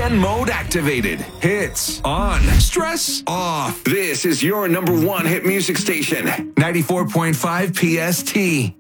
weekend mode activated. Hits on. Stress off. This is your number one hit music station. 94.5 PST.